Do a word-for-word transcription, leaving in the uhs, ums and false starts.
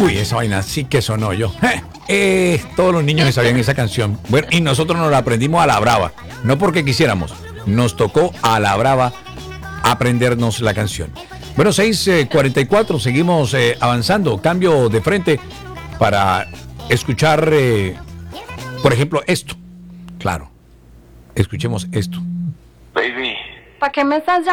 Uy, esa vaina sí que sonó yo. Eh, eh, todos los niños sabían esa canción. Bueno, y nosotros nos la aprendimos a la brava. No porque quisiéramos. Nos tocó a la brava aprendernos la canción. Bueno, seis cuarenta y cuatro, seguimos eh, avanzando. Cambio de frente para escuchar, eh, por ejemplo, esto. Claro, escuchemos esto. Baby. ¿Para qué me estás llamando?